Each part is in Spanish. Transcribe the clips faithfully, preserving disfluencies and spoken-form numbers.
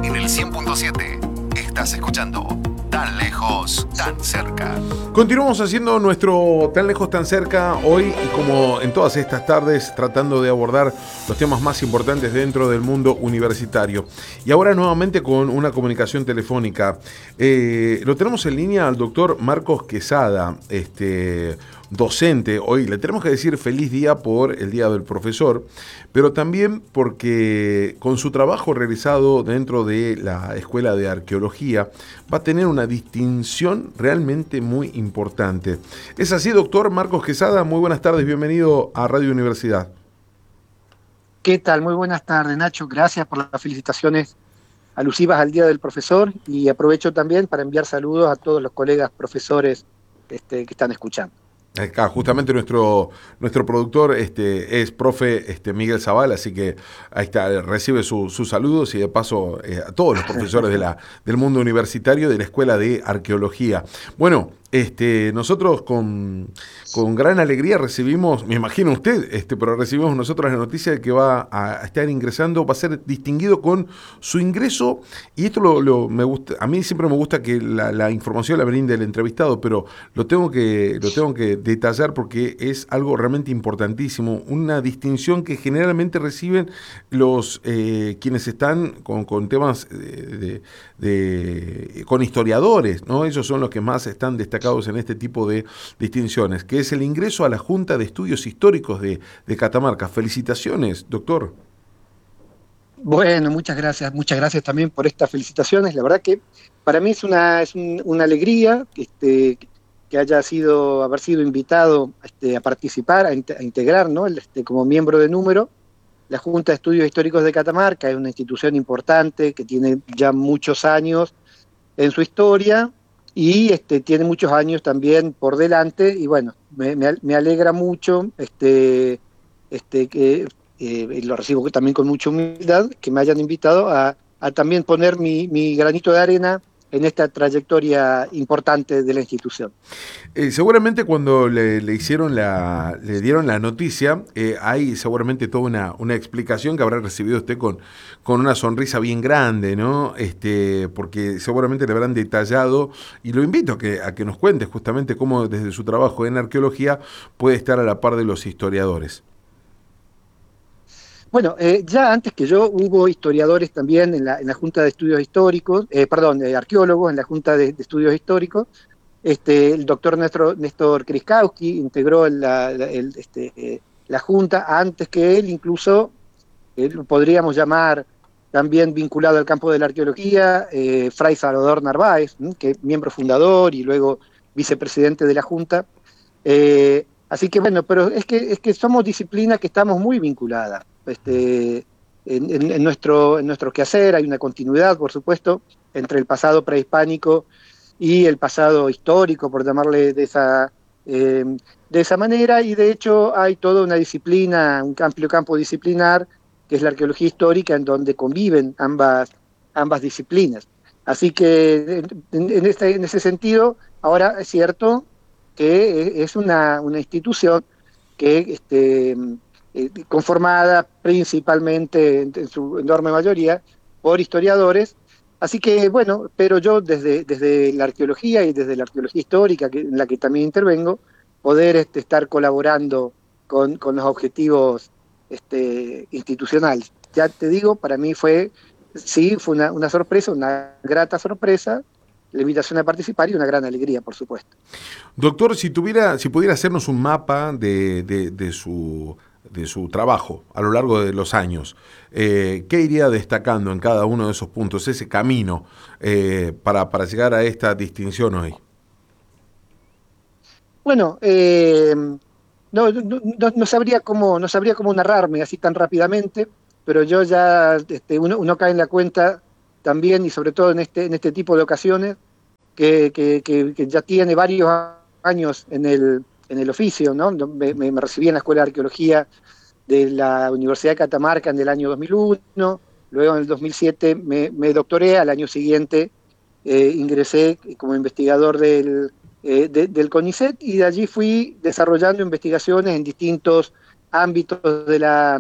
en el cien punto siete. Estás escuchando Tan Lejos, Tan Cerca. Continuamos haciendo nuestro Tan Lejos, Tan Cerca hoy, y como en todas estas tardes, tratando de abordar los temas más importantes dentro del mundo universitario. Y ahora nuevamente con una comunicación telefónica. Eh, lo tenemos en línea al doctor Marcos Quesada, este, docente. Hoy le tenemos que decir feliz día por el Día del Profesor, pero también porque con su trabajo realizado dentro de la Escuela de Arqueología va a tener una distinción realmente muy importante. ¿Es así, doctor Marcos Quesada? Muy buenas tardes, bienvenido a Radio Universidad. ¿Qué tal? Muy buenas tardes, Nacho. Gracias por las felicitaciones alusivas al Día del Profesor, y aprovecho también para enviar saludos a todos los colegas profesores este, que están escuchando. Acá, justamente nuestro, nuestro productor este, es profe este, Miguel Zavala, así que ahí está, recibe su, sus saludos y de paso eh, a todos los profesores de la, del mundo universitario de la Escuela de Arqueología. Bueno, este, nosotros con, con gran alegría recibimos, me imagino usted, este, pero recibimos nosotros la noticia de que va a estar ingresando, va a ser distinguido con su ingreso, y esto lo, lo me gusta, a mí siempre me gusta que la, la información la brinde el entrevistado, pero lo tengo que, lo tengo que detallar porque es algo realmente importantísimo, una distinción que generalmente reciben los eh, quienes están con, con temas de, de, de con historiadores, ¿no? Ellos son los que más están destacando en este tipo de distinciones, que es el ingreso a la Junta de Estudios Históricos de, de Catamarca. Felicitaciones, doctor. Bueno, muchas gracias, muchas gracias también por estas felicitaciones. La verdad que para mí es una, es un, una alegría este, que haya sido, haber sido invitado este, a participar, a, in, a integrar, ¿no? este, como miembro de número la Junta de Estudios Históricos de Catamarca. Es una institución importante que tiene ya muchos años en su historia, y este, tiene muchos años también por delante, y bueno, me, me, me alegra mucho este, este, que eh, lo recibo también con mucha humildad, que me hayan invitado a, a también poner mi, mi granito de arena en esta trayectoria importante de la institución. Eh, seguramente cuando le, le hicieron la, le dieron la noticia, eh, hay seguramente toda una, una explicación que habrá recibido usted con, con una sonrisa bien grande, ¿no? Este, porque seguramente le habrán detallado, y lo invito a que, a que nos cuente justamente cómo desde su trabajo en arqueología puede estar a la par de los historiadores. Bueno, eh, ya antes que yo hubo historiadores también en la, en la Junta de Estudios Históricos, eh, perdón, eh, arqueólogos en la Junta de, de Estudios Históricos. Este, el doctor Néstor, Néstor Kriskowski integró la, la, el, este, eh, la Junta antes que él, incluso eh, lo podríamos llamar también vinculado al campo de la arqueología, eh, Fray Salvador Narváez, ¿sí? que es miembro fundador y luego vicepresidente de la Junta. Eh, así que bueno, pero es que, es que somos disciplinas que estamos muy vinculadas. Este, en, en, en, nuestro, en nuestro quehacer hay una continuidad, por supuesto, entre el pasado prehispánico y el pasado histórico, por llamarle de esa, eh, de esa manera, y de hecho hay toda una disciplina, un amplio campo disciplinar, que es la arqueología histórica, en donde conviven ambas, ambas disciplinas. Así que en, en, este, en ese sentido, ahora es cierto que es una, una institución que este, eh, conformada principalmente, en, en su enorme mayoría, por historiadores. Así que, bueno, pero yo desde, desde la arqueología y desde la arqueología histórica, que, en la que también intervengo, poder este, estar colaborando con, con los objetivos este, institucionales. Ya te digo, para mí fue, sí, fue una, una sorpresa, una grata sorpresa, la invitación a participar y una gran alegría, por supuesto. Doctor, si tuviera, si pudiera hacernos un mapa de, de, de su... de su trabajo a lo largo de los años, eh, ¿qué iría destacando en cada uno de esos puntos, ese camino eh, para, para llegar a esta distinción hoy? Bueno, eh, no, no, no, no sabría cómo, no sabría cómo narrarme así tan rápidamente, pero yo ya, este, uno, uno cae en la cuenta también, y sobre todo en este, en este tipo de ocasiones, que, que, que, que ya tiene varios años en el en el oficio, ¿no? Me, me, me recibí en la Escuela de Arqueología de la Universidad de Catamarca en el año dos mil uno, luego en el dos mil siete me, me doctoré, al año siguiente eh, ingresé como investigador del, eh, de, del CONICET, y de allí fui desarrollando investigaciones en distintos ámbitos de la,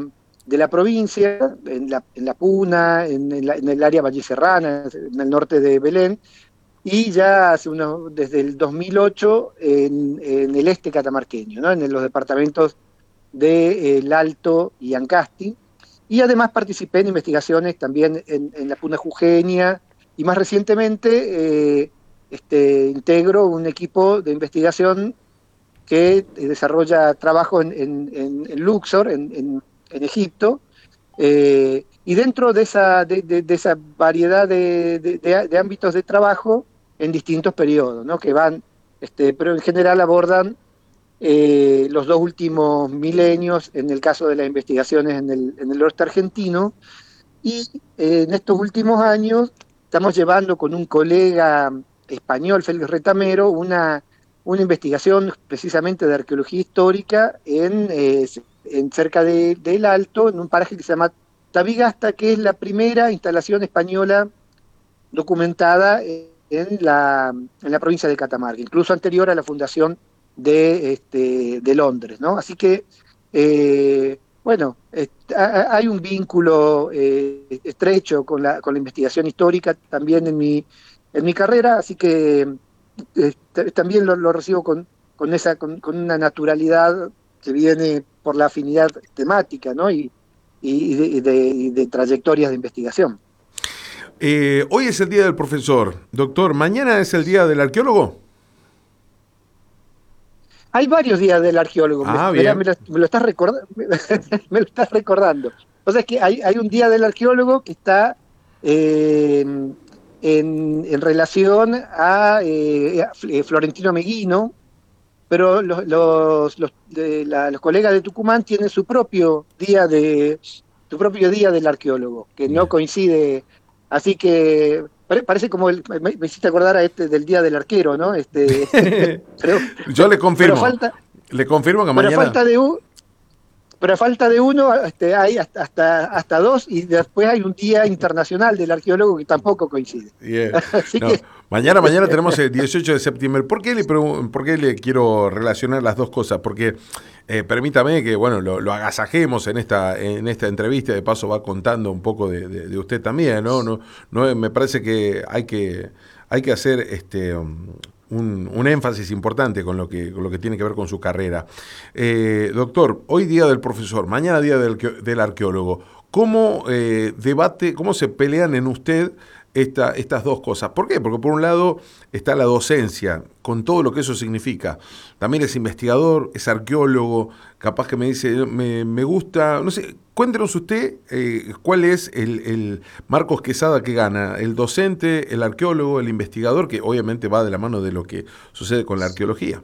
de la provincia, en la, en la Puna, en, en, la, en el área valliserrana, en el norte de Belén, y ya hace unos, desde el dos mil ocho en, en el este catamarqueño, ¿no? En los departamentos de El Alto y Ancasti, y además participé en investigaciones también en, en la Puna Jujeña, y más recientemente eh, este, integro un equipo de investigación que desarrolla trabajo en, en, en, en Luxor, en, en, en Egipto, eh, y dentro de esa, de, de, de esa variedad de, de, de, de ámbitos de trabajo en distintos periodos, ¿no? Que van, este, pero en general abordan eh, los dos últimos milenios, en el caso de las investigaciones en el, en el oeste argentino, y eh, en estos últimos años estamos llevando con un colega español, Félix Retamero, una, una investigación precisamente de arqueología histórica en, eh, en cerca de, de El Alto, en un paraje que se llama Tabigasta, que es la primera instalación española documentada en la, en la provincia de Catamarca, incluso anterior a la fundación de, este, de Londres, ¿no? Así que, eh, bueno, est- hay un vínculo eh, estrecho con la, con la investigación histórica también en mi, en mi carrera, así que eh, también lo, lo recibo con, con, esa, con, con una naturalidad que viene por la afinidad temática, ¿no? Y, y, de, y, de, y de trayectorias de investigación. Eh, hoy es el día del profesor. Doctor, ¿mañana es el día del arqueólogo? Hay varios días del arqueólogo, me, Ah, me, me, bien. lo, me, lo, estás recordando, me lo estás recordando. O sea, es que hay, hay un día del arqueólogo que está eh, en, en relación a, eh, a Florentino Meguino, pero los, los, los, de la, los colegas de Tucumán tienen su propio día de su propio día del arqueólogo, que no Bien. coincide, así que pare, parece como el, me, me hiciste acordar a este del día del arquero, ¿no? Este, pero, Yo le pero confirmo, falta, le confirmo que pero a mañana... falta de un, pero a falta de uno, este, hay hasta, hasta, hasta dos, y después hay un día internacional del arqueólogo que tampoco coincide. Yeah. Así No, que mañana, mañana tenemos el dieciocho de septiembre. ¿Por qué le, pregun- por qué le quiero relacionar las dos cosas? Porque eh, permítame que bueno lo, lo agasajemos en esta en esta entrevista. De paso va contando un poco de, de, de usted también, ¿no? No, no me parece que hay que hay que hacer este um, un, un énfasis importante con lo que con lo que tiene que ver con su carrera. Eh, doctor, hoy día del profesor, mañana día del, del arqueólogo. ¿Cómo eh, debate, cómo se pelean en usted esta, estas dos cosas? ¿Por qué? Porque por un lado está la docencia, con todo lo que eso significa. También es investigador, es arqueólogo, capaz que me dice, me, me gusta, no sé, cuéntenos usted eh, cuál es el, el Marcos Quesada que gana, el docente, el arqueólogo, el investigador, que obviamente va de la mano de lo que sucede con la arqueología.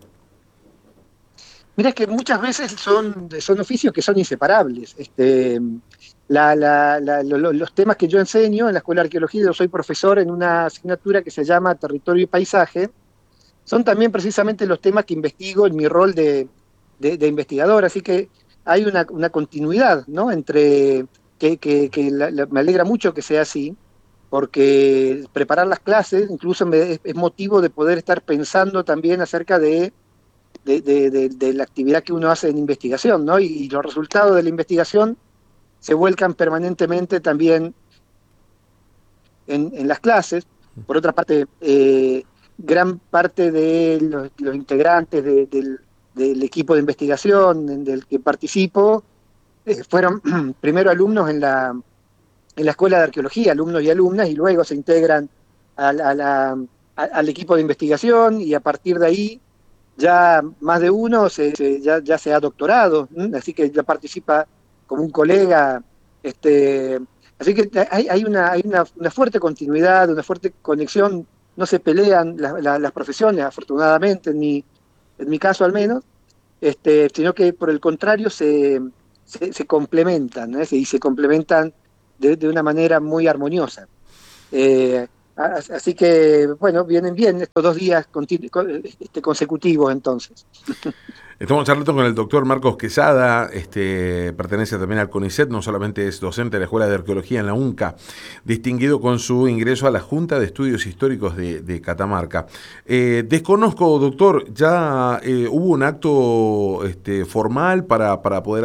mira que muchas veces son, son oficios que son inseparables. Este, la, la, la, lo, los temas que yo enseño en la Escuela de Arqueología, yo soy profesor en una asignatura que se llama Territorio y Paisaje, son también precisamente los temas que investigo en mi rol de, de, de investigador, así que hay una, una continuidad, ¿no? Entre que, que, que la, la, me alegra mucho que sea así, porque preparar las clases incluso me, es, es motivo de poder estar pensando también acerca de De, de, de, de la actividad que uno hace en investigación, ¿no? Y, y los resultados de la investigación se vuelcan permanentemente también en, en las clases. Por otra parte, eh, gran parte de los, los integrantes de, del, del equipo de investigación del que participo eh, fueron primero alumnos en la, en la Escuela de Arqueología, alumnos y alumnas, y luego se integran a, a la, a, al equipo de investigación, y a partir de ahí ya más de uno se, se, ya, ya se ha doctorado, ¿m? Así que ya participa como un colega, este, así que hay, hay, una, hay una, una fuerte continuidad, una fuerte conexión, no se pelean la, la, las profesiones, afortunadamente, en mi, en mi caso al menos, este, sino que por el contrario se, se, se complementan, ¿no? Y se complementan de, de una manera muy armoniosa. Eh, Así que, bueno, vienen bien estos dos días este, consecutivos entonces. Estamos charlando con el doctor Marcos Quesada, este, pertenece también al CONICET, no solamente es docente de la Escuela de Arqueología en la UNCA, distinguido con su ingreso a la Junta de Estudios Históricos de, de Catamarca. Eh, desconozco, doctor, ¿ya eh, hubo un acto este, formal para, para poder